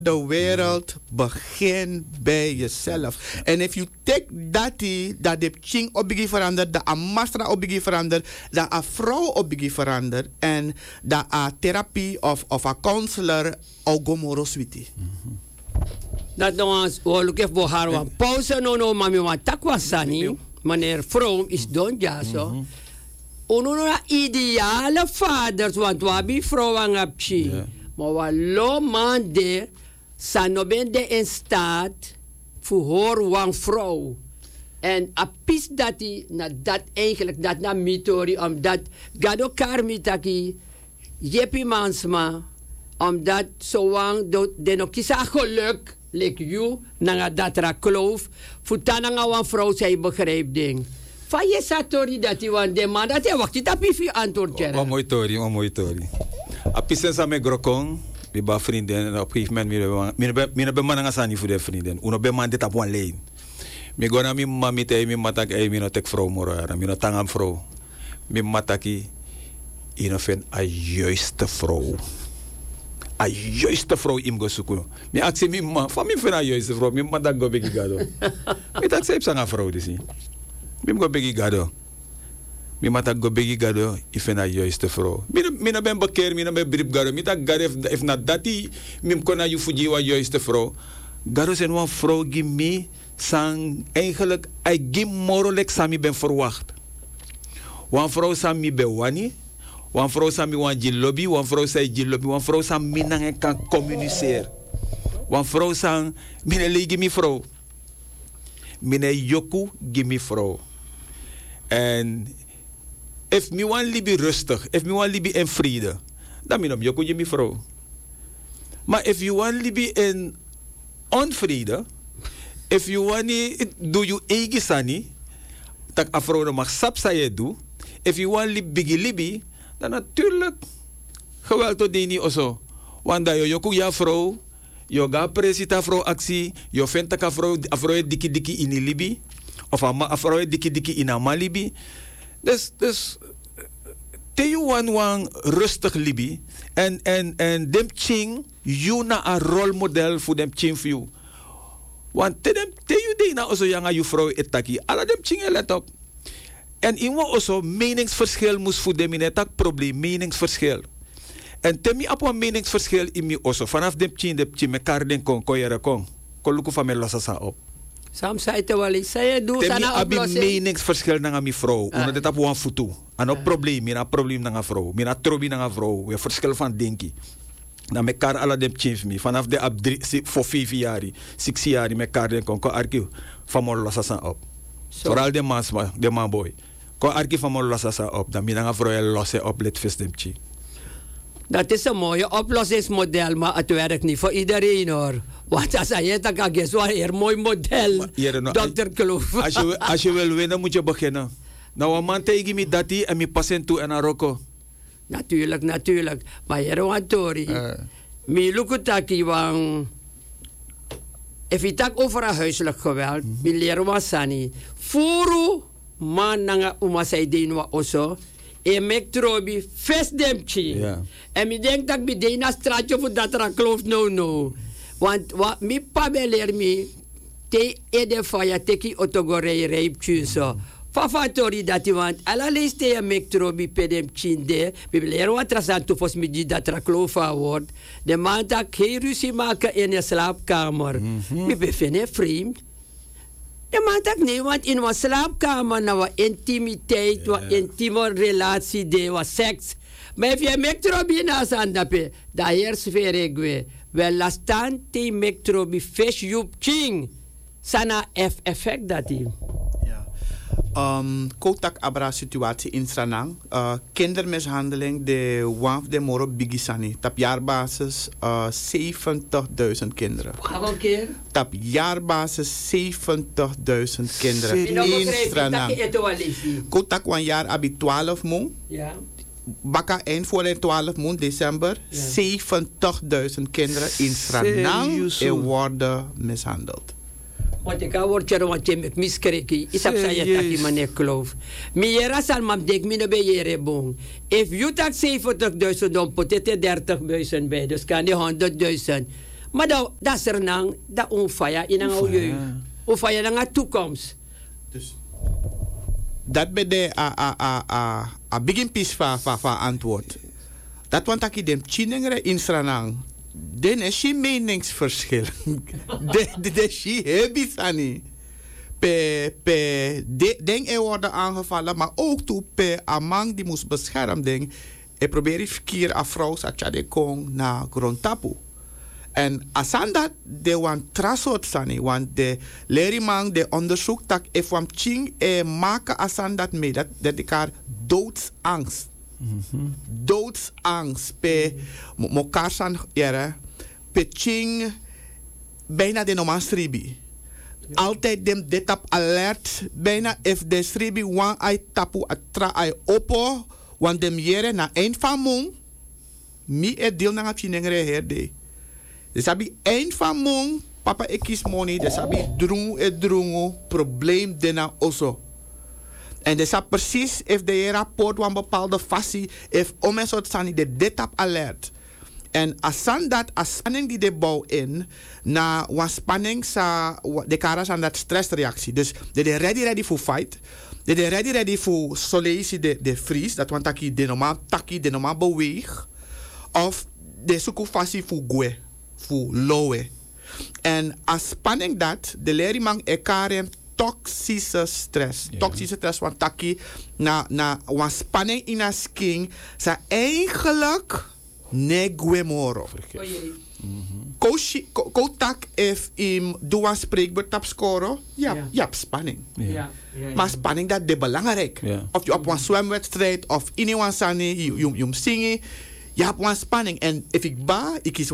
de wereld begint bij jezelf. En if you take dat de ching opbigi verandert, dat a mastra opbigi verandert, dat a vrouw opbigi verandert en dat a therapie of a counselor ogomoro switi. Dat nou we look even haar wan pauze no mami wan takwasani, meneer Vroom is don ja zo. Ono ideale vaders want wabi vrouwen apchi. Maar wat lo man de sanoben de in staat voor hoor wan vrouw. En apis dat die na dat eigenlijk dat na mitori omdat gado karmitaki jepi mansma omdat zo wang de no kisa geluk like you na dat ra kloof futana nga wan vrouw zij begrijpt ding. Van je satori dat die wan de man dat je wacht je tapi fi antwoord keren. Wat mooi tori. Apisen sa me grokong. We ba vrienden op een gegeven moment mi be mananga sani voor de vrienden. Uno be man dit op one lane. Mi gona mi mami te mi matak e mi no tek vrouw moro ara. Mi no tangam vrouw. Mi mataki ino fen a juiste vrouw. A juiste vrouw im go suku. Mi aksi mi ma, fa mi fen a juiste vrouw. Mi matak go begi gado. Mi tak sep sanga vrouw disi. Mi go begi gado. Mi matak go begi gado ifen a juiste vrouw. Mi na ben bekeer, mi na ben brip gado. Mi tak gado if na dati mi kona yu fuji wa juiste vrouw. Gado zijn wan vrouw gimi sang eigenlijk ay gim morolek sami ben verwacht. Wan vrouw sami be wani, wan vrouw sami wan jilobi, wan vrouw say jilobi, wan vrouw sam minang kan communiceren. Wan vrouw sang mine le gimi vrouw. Mine yoku gimi vrouw. En if mi wan libi rustig, if mi wan libi in vrede, dan minom yoku gimi vrouw. Maar if you wan libi in onvrede, if you want do you eigen sani, tak afro mag sap sa je doe. If you want bigi libi, dan natuurlijk geweld tot dini oso. Want dat je joku ja vrouw, je ga presita vrouw actie, je vindt dat afro diki diki in libi, of afro diki diki in ama libi. Dus te you wan rustig libi, en dem ching, you na een rolmodel voor dem ching voor you. Want te you de na oso yanga you vrouw etaki, ala dem ching let op. En in wat oso meningsverschil moest voor dem in etak probleem, meningsverschil. En te mi op een meningsverschil in mi oso, vanaf dem ching mekar den kon yere kon. Kon luku van me lossa sa op. Sam zei te wel, zei doe sana oplossing. Te mi meningsverschil na mi vrouw, omdat dit op een futu. En op probleem, mina probleem na vrouw, mina trobi na vrouw, we verschil van denki. Na mekar ala dem chif mi vanaf de ab voor 5 jaar, 6 jaar mekar den kon arki van mo lossa sa op. Vooral de man boy. Kon arki van mo lossa sa op, dan mina vrouw losse op let fest dem chi. Dat is een mooie oplossingsmodel, maar het werkt niet voor iedereen hoor. Want als je het kan is wel een mooi model, Dr. Kloof. Als je wil winnen, moet je beginnen. Nou, een man tegen me dat en me passen toe en Aroko. Natuurlijk. Maar hier want Tori. Mi lukutaki wang. If je tak over een huiselijk geweld, mi leren wat sani. Furu man nanga umasai dinwa oso. E mek trobi fest demchi. En mi denk dat mi de na straatje voor dat ra kloof no. Want wat mi pabeleer mi te ede faya teki otogorei reipchu so. Fafatori dat want ala liste e mek trobi pedem chinde. Mi leer wat rasan tu fos mi di dat ra kloof award. De man tak geen ruzie maken in je slaapkamer. Mi befene vreemd. De man tak nee, want in een slaapkamer na wat intimiteit, wat intieme relatie de, wat seks. Maar if je mektrobi na sandape, da hier sfere gwe. Wel lastan te mektrobi fish yup ching. Sana effect dat die. Kotak abra situatie in Sranang. Kindermishandeling de waf de moro bigisani. Tap jaarbasis 70.000 kinderen. Een keer? Tap jaarbasis 70.000 kinderen in Sranang. Kotak wan jaar abi 12 moon. Ja. Baka eind voor de 12 maand december 70.000 kinderen in Sranang worden mishandeld. Want ik word je wat je met miskreken. Ik heb zei dat je meneer Kloof. Mijera zal mam dek mine bij je bon. If you tak 70.000 dan pot het 30.000 bij. Dus kan die 100.000. Maar dat is er dan, dat onfaya in een jeugd. Onfaya in een toekomst. Dus dat ben de begin piece van antwoord. Dat want ik de chinengere in Sranang. Den is je meningsverschil. De is je hebisani. Den worden aangevallen, maar ook toe amang die moest beschermd ding. Ik probeer het verkeer af vrouw de kong naar grondtapu. En asan dat de wan trasot sani, want de lerimang de onderzoek dat if wam ching maken asan dat mee, dat elkaar doodsangst. Doodsangst. Pe mokar san jere, pe ching bijna de normaal stribi. Altijd dem detap alert, bijna if de stribi wan ai tapu atra ai opo, want dem jere na een van mong, mi e deel na chinengre herde. Dus abi eind van mong, papa ik kies money, dus abi drungu, probleem dena oso. En dus precies, if de rapport van bepaalde fasie, if om en soort sani de detap alert. En asan dat, asanning die de bouw in, na wan spanning sa, de karas aan dat stressreactie. Dus de ready for fight, de ready voor solatie de vries, dat want taki de normaal beweeg, of de sukufasie voor gwe. Voor lowe. En als spanning dat, de leerling elkaar toxische stress. Yeah. Toxische stress, want taki na wan spanning in een skin, sa eigenlijk negwe moro. Kotak if im doa spreekbeurt op scoren, ja, spanning. Yeah. Maar spanning dat de belangrijk. Yeah. Of je op een zwemwedstrijd of in een sani, je zingen. Je hebt een spanning. En if ik kies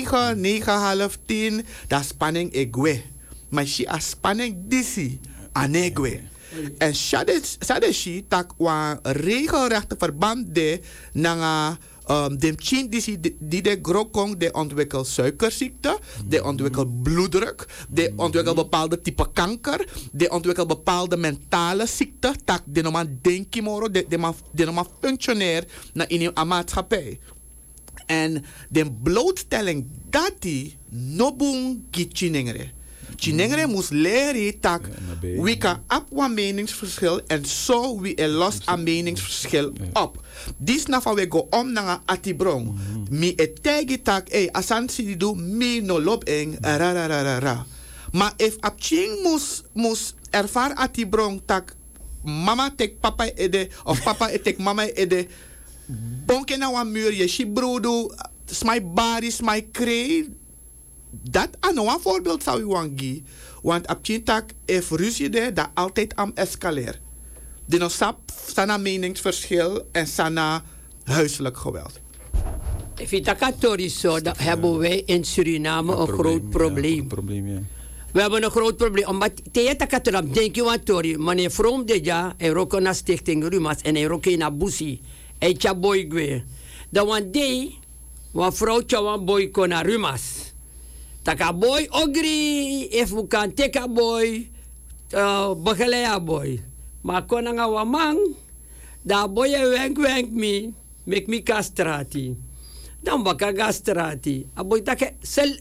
9, 9:30, dat spanning ik we. Maar je a spanning disi, anegwe. En shade tak een regelrechte verband de na de chin die de grokong de ontwikkelt suikerziekte, de ontwikkelt bloeddruk, de ontwikkelt bepaalde type kanker, de ontwikkelt bepaalde mentale ziekte, tak de normaal denken moro, de normaal functioneer in een maatschappij. En de blootstelling dat die nobung gichinengre. Chinengre moest leren dat we kan op een meningsverschil en zo we lost een meningsverschil op. Dis na van we go om naar atibrong. Mi etegi tak asan si do mi no lop eng ra. Maar if apching mus ervaar atibrong tak mama tek papa ede of papa tek mama ede bonke na wan muur je shibrodo smai bari smai kree. Dat aan een voorbeeld zou je wangi. Want op tak if ruzie de dat altijd am escaleer. De no sap sana meningsverschil en sana huiselijk geweld. Evitakatoriso, dat hebben wij in Suriname een groot probleem. We hebben een groot probleem. Omdat Theaterkatorap, denk je wat Tori, meneer Vroom dit jaar, hij rook naar Stichting Rumas en hij rook naar Busi. Hij tja boy gwe. Dan want die, wat vrouw tja wan boy kon naar Rumas. Taka boy ogri, if we kan teka boy, begeleia boy. Maar kon nga wamang, da boy wenk mi, mek mi kastrati. Dan baka kastrati. Aboy tak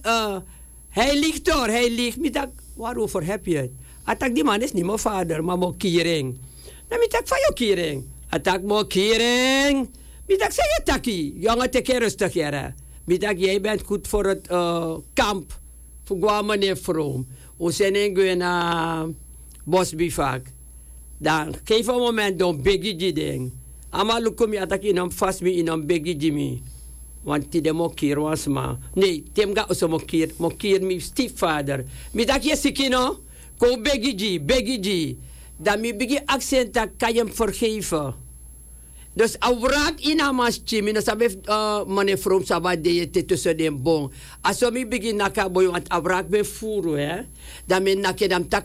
hij ligt door, hij ligt. Mi tak, waarover heb je het? Atak die man is niet mijn vader, maar mo kiering. Dan mi tak van jou kiering. Atak mo kiering. Mi tak zeg je taki, jongen teke rustig jere. Mi tak jij bent goed voor het kamp. Voor meneer Vroom. We zijn in naar Bosbivak. Dan geef een moment dan begin ding. Ama lukum ya tak inam fast mi inam begin mi. Want die demo kier was ma. Nee, tem ga oso mo kier mi stiefvader. Mi tak je sikino. Ko begin. Dan mi begin accent dat kan je hem vergeven. Dus awraak in amas chimi na sabi meneer Vroom sabade te tussen den bon. Aso mi begin nakaboy want awraak ben furu hè. Dan mi nakedam tak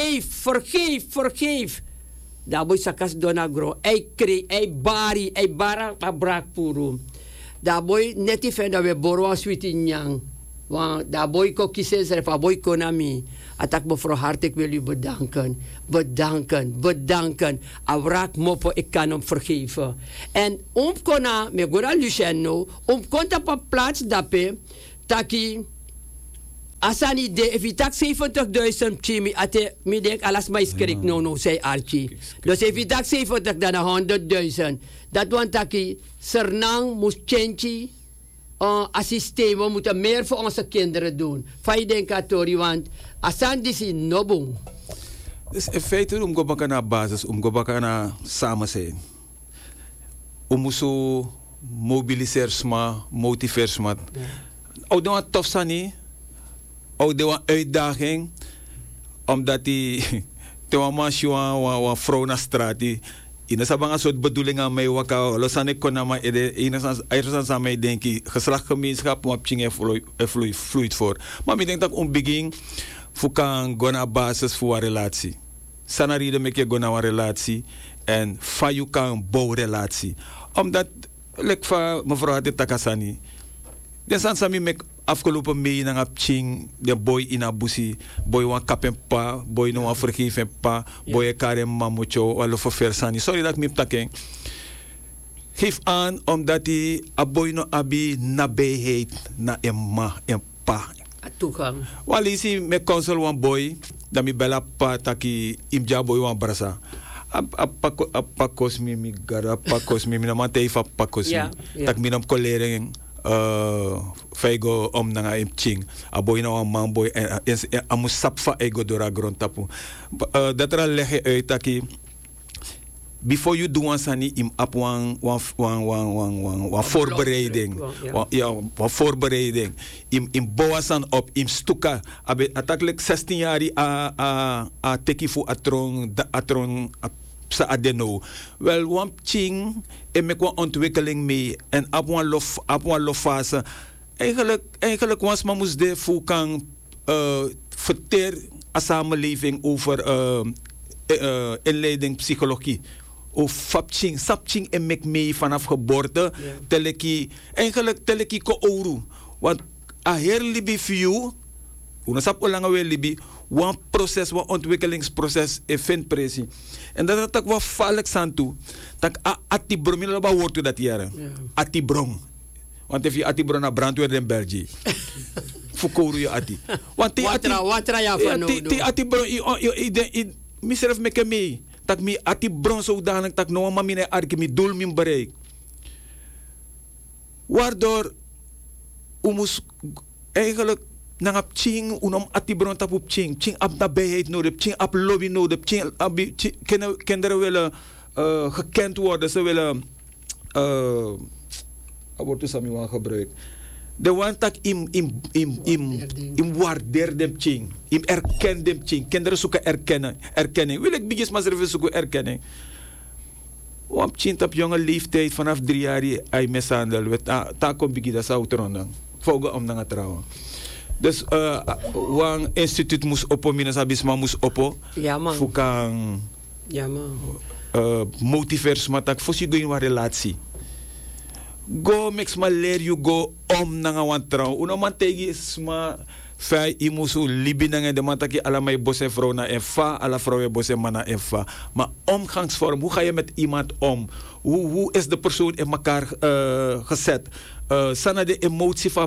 vergeef. Da boy sakas donagro. Ei bara abrak puru. Da boy neti fenda we borwa switi nyang. Want da boy ko kise serfa boy konami. Atak mevrouw Hart, ik wil u bedanken. Awrak mopo, ik kan hem vergeven. En omkona, me gora Luciano, omkonta pa plaats dape, taki, Asani de if je tak 70.000 chimi ate mi denk alas mais skrik no say Archie. Dus if je tak 70 dan 100.000. Dat want taki Sernang moest change systeem moeten meer voor onze kinderen doen. Fai denk atori want asan disi nobung. Dus in feite go baka na basis go baka na samen zijn. Zo mobiliseer sma, motiveer sma. Ook dan tof sani. Ook de uitdaging, omdat die te een vrouw naar straat die in een soort bedoeling aan mij waka losan ik kon maar in aan mij denk ik geslachtgemeenschap wat ching vloeit voor. Maar ik denk dat om begin voor kan go naar basis voor een relatie. Sanaride met je go naar een relatie en van je kan bouwen relatie. Omdat lek van mevrouw de Takasani. Den san sami mek afgelopen mee na ching de boy in abusi boy wan kapen pa boy no wan vergeven pa boy kare mamucho walo for versani sorry dat mi taken geef aan omdat die a boy no abi nabijheid na emma en pa toegang wali si me console wan boy da mi bela pa taki imja boy wan brasa apakos mi gara apakos mi na mate fa apakos mi tak mi nam kolering feigo om nanga ching aboy na een man boy en amu sapfa ego dora grond tapu dat er legge uit taki before you do one sani im ap wan voorbereiding wan voorbereiding im boasan op im stuka abe ataklik 16 jaar a teki fu atron sa adeno wel wan ching en met een ontwikkeling mee en op een lofase eigenlijk was maar moest de voor kan verteer een samenleving over inleiding psychologie of sapching en mek mee vanaf geboorte teleki eigenlijk teleki ko oru want a her libi few una sap olanga we libi een proces, een ontwikkelingsproces in vindpressie. En dat is ook wat vaak aan toe. Dat atibron, je hebt woord dat jaren. Atibron. Want als je atibron naar brandweer in België. Foucault je ati. Want die atibron, mezelf met mee. Dat mi atibron zodanig dat no maar mijn arke mi doel min bereik. Waardoor moest eigenlijk nangap ching unom atibron tapup ching ap nabijheid nodig ching ap lobby nodig ching kinderen willen gekend worden ze willen wordt dus aan mij gebruikt de want dat im waardeer dem ching im erken dem ching kinderen zoeken erkenning wil ik biggest maar zelf zoeken erkenning want ching op jonge leeftijd vanaf 3 jaar hij mishandel werd ta kom bigi dat zou tronden volgen om naar trouwen. Dus een instituut moest oppo, minus abisma moest oppo. Ja man. Voor kan. Ja man. Motivers maar tak voor je go in een relatie. Go mix maar leer je go om naar een trouw. Uno man tegi is maar fai imusu libi nange de man taki ala mai bosse vrouw na en fa ala vrouw bosse man na en fa. Maar omgangsvorm, hoe ga je met iemand om? Hoe is de persoon in elkaar gezet? Sana de emotie van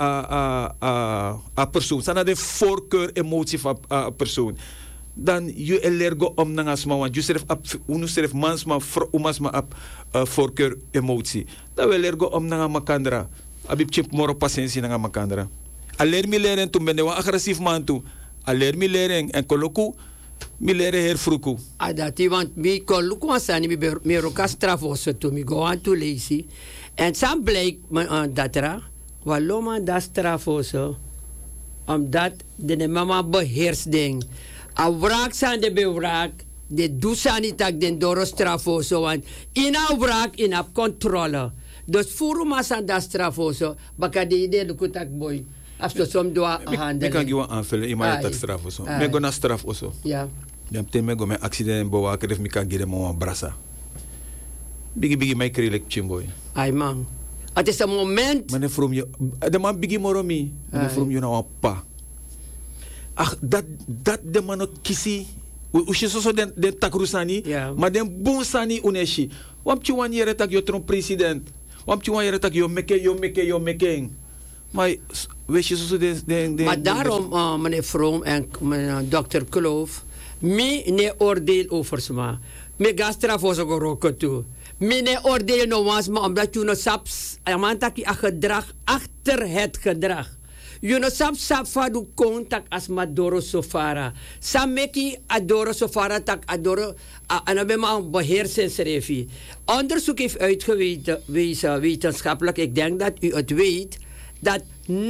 a persoon. Sana de voorkeur emotie van a persoon. Dan je lergo om nangasma want je serf mansma umasma ap voorkeur emotie. Dan we lergo om nangamakandra. Abib chip moro patiëntie nangamakandra. Aller mi leren toen ben je agressief man toe. Aller mi leren en koloku mi leren herfruku. Adati want mi koloku asani mi roka strafos to mi go aan to lazy. En sam bleek datra waloma da strafoso omdat de mama beheerst ding. A wraak zijn de bewraak de dusani tak den doro strafoso want in a wraak in a controle. Dus furuma san da strafoso baka de ide lukutak boy. After some doa handelen. Ik kan je aanvullen in mijn tak strafoso. Me go na strafoso. Ja. Dan te me go me accident boa kref mi kan gide mo brasa. Bigi mij krelek chimboy. Ay man. Het is een moment. Mane from je, de man bigi moromi. Mane from je nou pa. Ach, dat de man ook kisi. Usje so den takrusani. Maar den bonsani uneshi. Wam chi wan yere tak yo tron president. Wam chi wan yere tak yo meke. Maar Weet je zo Maar daarom, meneer Vroom en dokter Kloof, me oordeel over sma. Me gastra voor zo'n roken toe. Me oordeel no was maar omdat je no saps, amantaki a gedrag achter het gedrag. Je no sap fadu contact as madoro sofara. Sameki adoro sofara tak adoro anabema beheersingsrevi. Onderzoek heeft uitgewezen, wetenschappelijk, ik denk dat u het weet, dat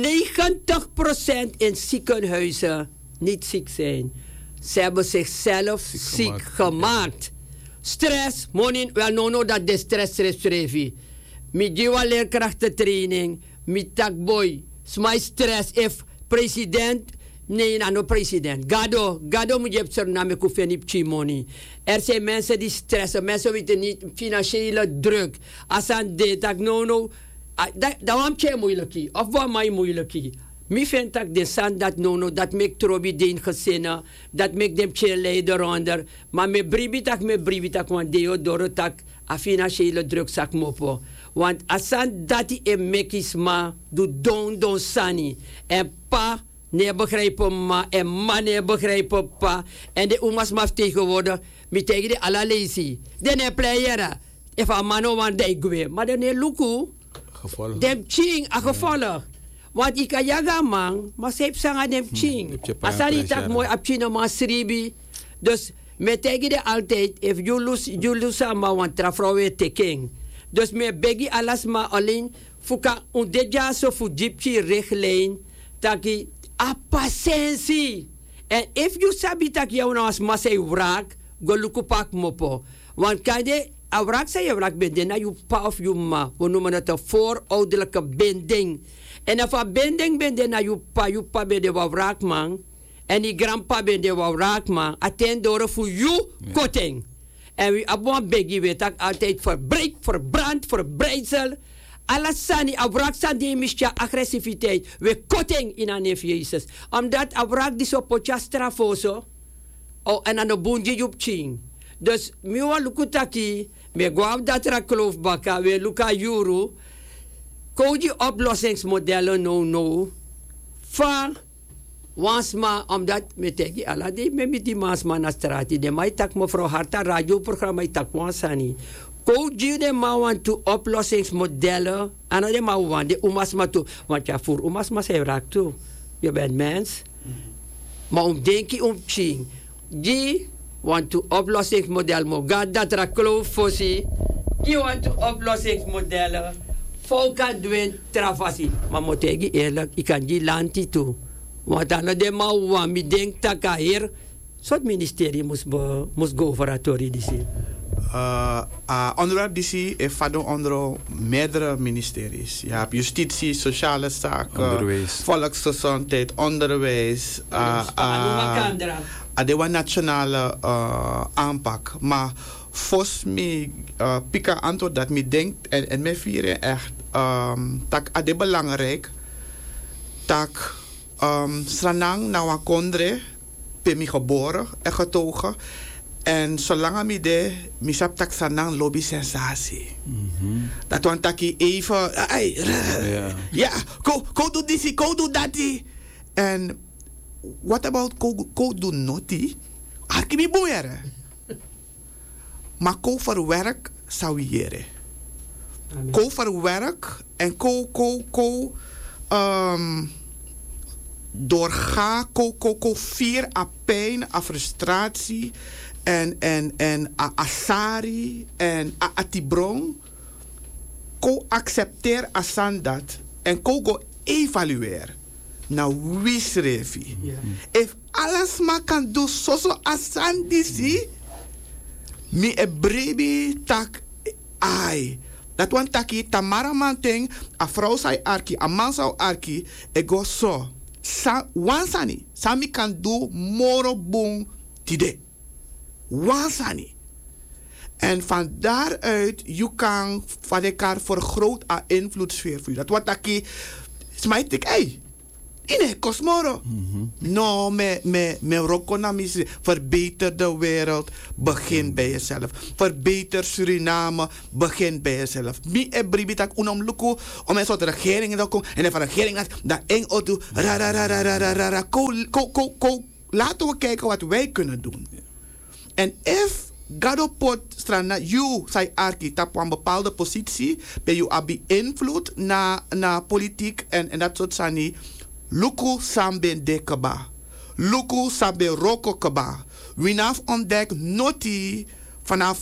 90% in ziekenhuizen niet ziek zijn. Ze hebben zichzelf ziek gemaakt. Stress, money, wel no dat de stress revi. Mi giwa leerkrachtentraining, mi takboy, smai stress if president, nee, no president. Gado moet je op zijn naam kufenip chimoni. Er zijn mensen die stressen, mensen weten niet financiële druk. Als aan dit, no. Dat was het moeilijk. Of wat mij moeilijk. Mi vind dat de zand dat no, dat mek trobi den gezinnen, dat mek dem cheerleader onder. Maar me bribitak, want deo doro tak a financiële druk zak mopo. Want asan dati e mekisma do don sani. En pa ne begrijpen ma en ma ne begrijpen pa. En de umas maf tegenwoordig, mi tegen de ala lazy. Den e playera. Even mano wan deigwe. Maar den e luku. Dem ching a gevolg. Want ik kan jaga man, maar ze heeft zang dem ching. Asani tak mooi apchino ma sribi. Dus me tegen de altijd, if you lose ma want trafrawe taking. Dus me begi alas ma alleen fuka undeja so fu gypsy richtlijn taki a patiëntie. En if you sabi tak jou nou as ma say wrak, go luku pak mopo. Want kan je a wrak say je wrak bende na you pa of you ma. We noemen het een voorouderlijke binding. En als een binding bende na you pa bende wa wrak man. En die grandpa bende wa wrak man. Aten door voor you koting. En we hebben begi weet dat altijd verbrand, verbreidsel. Alassani, abraksan die misja agressiviteit. We koting in een neef Jezus. Omdat abrak die so pocha strafoso. Oh, en aan de bunje jup ching. Dus, miwa lukutaki, me guam dat rakloof baka, we luka juru. Koji oplossingsmodellen no. Van wansma, omdat me tegi ala de me met die maasma na strati. De mij tak mevrouw Harta radioprogramma tak wansani. Koji de ma want to oplossingsmodellen. En de ma want de umasma toe. Want ja, voor umasma zij raakt toe. Je bent mens. Maar denk je ching. Die want to oplossingsmodel mo. Gaat dat rakloof fossi. Die want to oplossingsmodellen. Volka doen travasi. Maar moet ik eerlijk, ik kan die lanti toe. Want dan de mouwa, mi denk dat hier, soort ministerie moest go voor het toridisi. Onderwerp DC valt onder meerdere ministeries. Je hebt justitie, sociale zaken, volksgezondheid, onderwijs. De nationale aanpak. Maar volgens mij pika antwoord dat me denkt en me vieren echt dat het belangrijk dat Sanang na wakondre pe mi geboren en getogen. En zolang mi de mi sap tak Sanang lobby sensatie. Dat want taki even ja, ko do disi, ko do dati. En what about ko do noti? Arki mi boeren. Maar ko voor werk sawiere. Ko voor werk en ko doorga ko vier a pijn, a frustratie en a asari en a atibron. Ko accepteer asan dat en ko go evalueer. Nou wisrevi. If alles maar kan doen so asan disi, mi e brebi tak ai. Dat want taki tamara manteng, a vrouw sai arki, a man zou arki, e go so. Wansani, sami kan do moro bon tide. Wansani. En van daaruit, je kan van elkaar vergroot aan invloedssfeer voor je. Dat wat ik, smijt ik, In Cosmoro. No, me rokonamis. Verbeter de wereld. Begin bij jezelf. Verbeter Suriname. Begin bij jezelf. Mi e bribitak unom luku. Om een soort regering te komen. En van de regering dat eng auto. Laten we kijken wat wij kunnen doen. En if Gadopot strana you sai arki tap een bepaalde positie. Ben je abi invloed na politiek en dat soort sani. Luku samben dekaba. Luku samben roko kaba. Winaf ontdek noti vanaf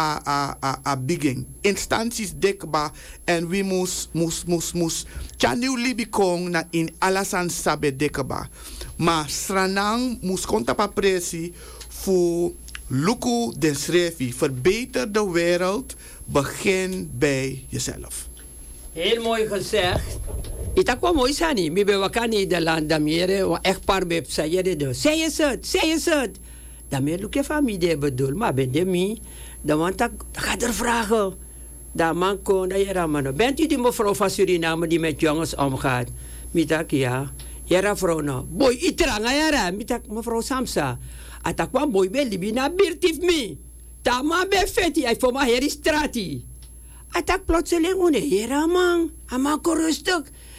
a begin. Instanties dekaba. En we moest chaniu libikong na in alasan sabe dekaba. Maar stranang moest kontapa presi voor Luku den schreef, verbeter de wereld, begin bij jezelf. Heel mooi gezegd. Het kwam mooi sani. Mi be wakan Nederland damere wa echt paar be sayede de. Zeg je het. Daarmee lukt je familie bedoel, maar ben de mi, dan want ik ga er vragen. Dan man kon dat je ramano. Bent u die mevrouw van Suriname die met jongens omgaat? Mitak ja. Jara vrouw no. Boy itranga jara. Mitak mevrouw Samsa. Atak kwam boy be libi na birtif mi. Tama be feti ay foma heri strati. Atak plotseling une jara man. Ama ko rustig.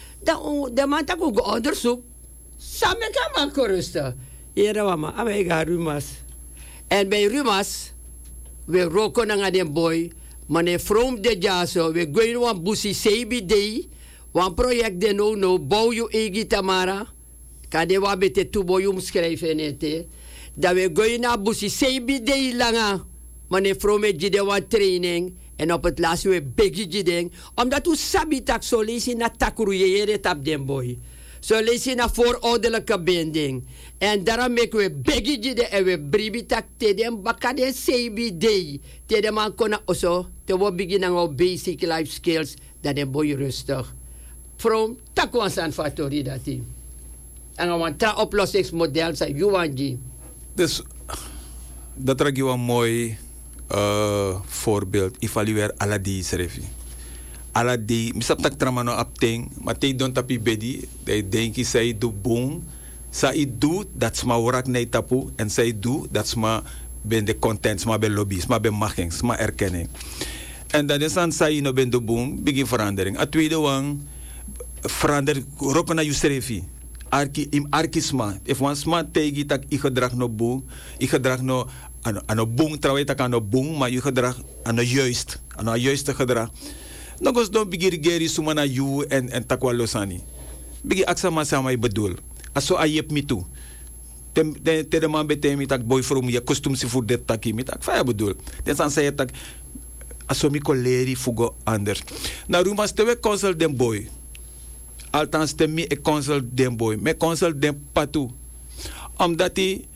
Da man tak ook onderzoek. Samen kan man ko rustig. Jara mama. Ama ga rumas. En bij rumas we roken nga den boy. Mane from de jaso we going wan busi sebi day. Wan project de no bouw je egi tamara. Kade wa bete tu boy schrijven nete. Dat we gaan naar busi sebi day langa. Mane from jide wan training. En op het laatste we begi jideng. Omdat u sabi tak so lees na takruye tap den boy. Zo lees je naar voorouderlijke binding. En daarom maken we begi jide en we bribi tak te den bakade sebi day. Te den man kona oso. Te we beginnen op basic life skills. Dat den boy rustig. From takwansan factory dati. En dan tra oplossingsmodel sa Yuanji. Dus dat raak je een mooi voorbeeld. Evalueer alle die schrijven. Alle die, misap tak tramano apting, maar te don tapi bedi, de denki say do boom, say do dat sma worak nee tapu en say do dat sma ben de content, sma ben lobby, sma ben machting, sma erkenning. En dan is dan say no ben do boom, begin verandering. A tweede wang verander roken na je schrijven. Arkisma. If one smart tegi tak ik gedrag no boom, ik gedrag no ano boom trouwens tak ano boom, maar je gedrag ano juiste gedrag. Nogos don bigir geri sumana you en takwa losani. Bigi aksa masama I bedoel. Aso ayep mi tu. Te de man bete mi tak boy from ya custom si voor det taki mi tak fa bedoel. Den san say tak aso mi koleri fugo anders. Na rumas te we consult den boy. Althans te mi e consult den boy. Me consult den patu. Omdat hij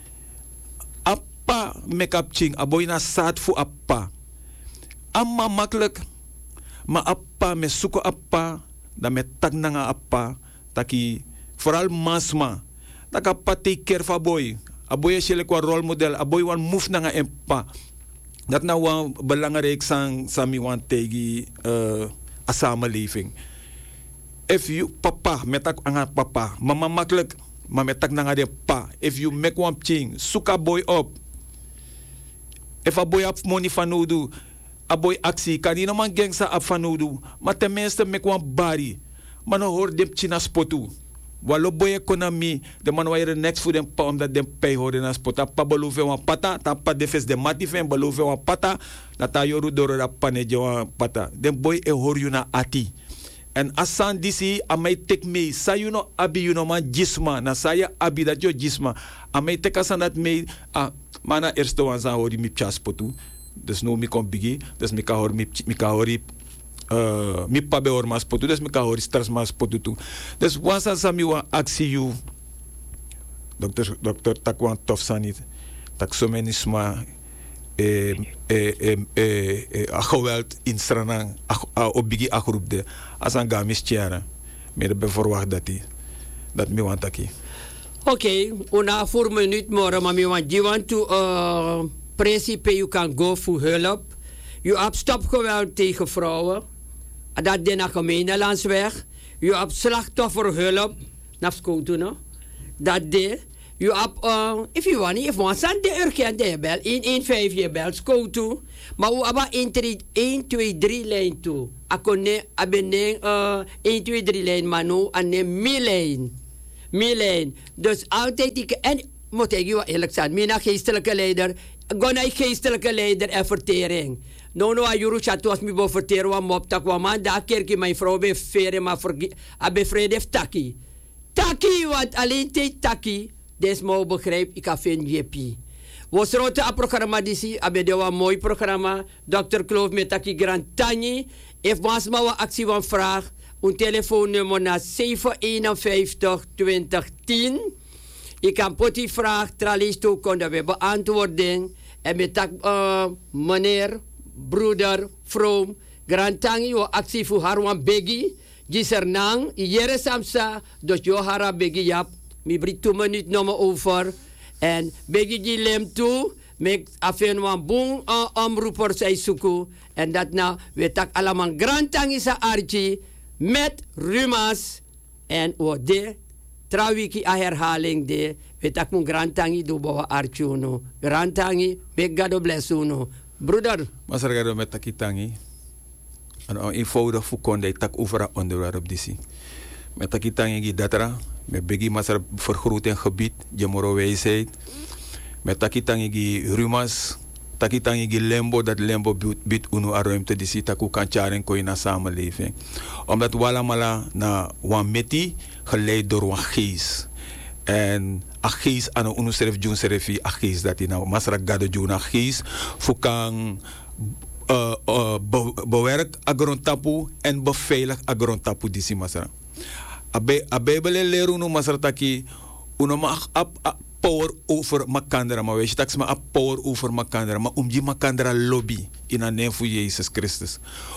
appa make-up ching. Aboy na saad fu appa. Amma makkelijk. Maar appa me suko appa. Dan me tak na nga appa. Taki vooral masma. Tak appa take care van boy. Aboy is je kwa rolmodel. Aboy wan move na nga empa. Dat nou wan belangrijk sang mi wan tegi a samenleving. If you papa metak angat papa, mama makkelijk, maar metak na nga de pa. If you make one thing, suka boy up. If a boy up money fanudu, a boy actie, kan die no man gangsa up fanudu, maar tenminste make one body. Maar no hoor dem china spotu. Walo boy economy, de man waire next voor dem pa omdat dem pay horen na spota. Pa beloven wan pata, ta pa defes de matifen beloven wan pata, dat ta yoru doro da paneje wan pata. Dem boy e hoor you na ati. En asan disi amai tek me sayuno abi you no man jisma na saya abi dat yo jisma amai tek asan dat me mana eerste wan san hori mi chaspotu dus no mi kon bigi dus mi ka hori mi pa be hor mas potu dus mi ka hori stras mas potu tu dus wan san sami wan aksi you dokter takwan tof sanit tak so menisma a geweld in Stranang op bigi a groep de asan gamis tiara meer beverwacht dat mi want aki. Okay, una voor minuut more maar mi want you want to principe you can go voor hulp. You hebt stopgeweld tegen vrouwen. Dat de naar gemeenlandsweg. You hebt slachtofferhulp. naar school toe, no? Dat de, you up, if you want san de urgent de bel, 115 je bel, school toe. Maar we hebben 1, 2, 3 lijn toe. Akone, abene, 1, 2, 3 lijn, maar nu, ane, mi lijn. Dus altijd, en moet ik je eerlijk zijn, mina geestelijke leider, gona geestelijke leider en vertering. No, ayuru chat was mi bo verteren, wa mop tak, wa man, daar kerk mijn vrouw be fere, maar abe vrede taki. Taki, want alleen taki, des mo begrijp, ik heb JP. Was rote a programma disi, abe de wa mooi programma, Dr. Kloof met taki Grand Tani, if was ma wa actie van vraag, een telefoonnummer naar 751 2010. Ik kan poti vraag, tralies toe, konden we beantwoorden. En met tak, meneer, broeder, vroom, Grand Tangi, wa actie voor Harwan Begi, Gisernang, Jere Samsa, dus jo hara Begi jap, mi brit 2 minuten nog over. En Begi die lem toe, met afen wan boom omroeper zij zoeken. En dat nou, we tak allemaal Grand Tangi sa archi, met Rumas en de trawiki a herhaling de we tak mun Grand Tangi do bawa archuno Grand Tangi me God bless uno broeder masargado met takitangi en eenvoudig voor konde tak over onderwerp disi met takitangi gi datra me begi masar vergroting gebied jemoro wijsheid met takitangi gi Rumas takitangi gi lembo dat lembo bit uno a ruimte disi taku kan charen ko in a samenleving omdat wala mala na wan meti geleid door een geest. En een geest aan een serf jun serfi een geest dat nou masra gado jun een geest voor kan bewerk agrontapu en beveilig agrontapu disi masra. Abebele leru no masra taki uno mag power over makandra maar weet je dat maar power over makandra maar die makandra lobby in een naam voor Jezus Christus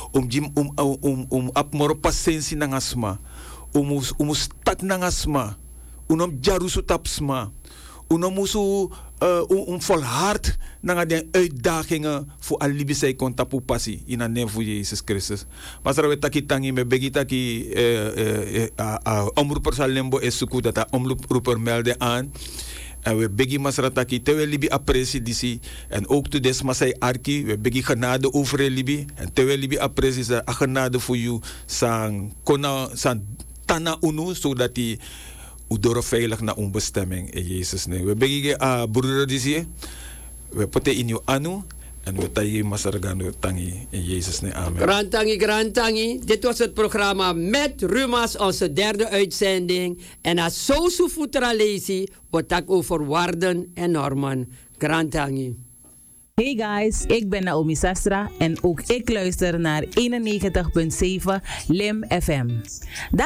ap moro pasensi nangasma stak nangasma jarusu tapsma musu volhard nanga de uitdagingen voor alibi zij kon tapu passie in een naam voor Jezus Christus maar we taki tangi me begita ki omroeper salembo esuku dat omroeper melde aan. En we begi masrataki te we libi apprecie disi en ook to des masai arki we begi genade over libi en te we libi apprecie sa genade voor you sang kona san tana unu zodat die udoro veilig naar onbestemming in Jezus naam. We begi broeder disi we pote in you anu en we tayi masargano tangi in Jezus naam. Amen. Grand Tangi. Dit was het programma met Rumas, onze 3e uitzending. En als Sosu Futralesi wordt het over waarden en normen. Grand Tangi. Hey guys, ik ben Naomi Sastra en ook ik luister naar 91.7 LIM FM.